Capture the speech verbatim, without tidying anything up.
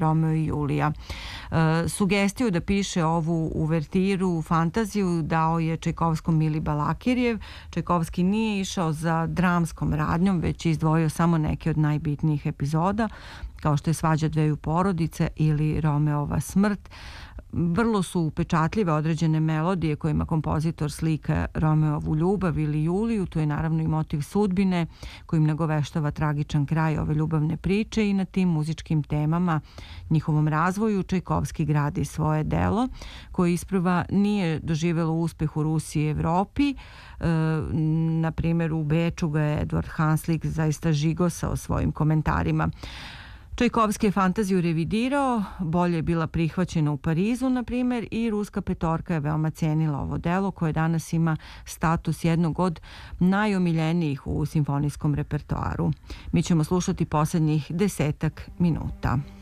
Romeo i Julija. Sugestiju da piše ovu uvertiru, fantaziju, dao je Čajkovskom Mili Balakirjev. Čajkovski nije išao za dramskom radnjom, već izdvojio samo neke od najbitnijih epizoda, kao što je Svađa dveju porodice ili Romeova smrt. Vrlo su upečatljive određene melodije kojima kompozitor slika Romeovu ljubav ili Juliju. Tu je naravno i motiv sudbine kojim nagoveštava tragičan kraj ove ljubavne priče i na tim muzičkim temama, njihovom razvoju, Čajkovski gradi svoje delo koje isprva nije doživjelo uspeh u Rusiji i Evropi. E, na primjer u Beču ga je Edvard Hanslik zaista žigosao svojim komentarima. Čajkovski je fantaziju revidirao, bolje je bila prihvaćena u Parizu, na primjer, i ruska petorka je veoma cijenila ovo delo koje danas ima status jednog od najomiljenijih u simfonijskom repertoaru. Mi ćemo slušati posljednjih desetak minuta.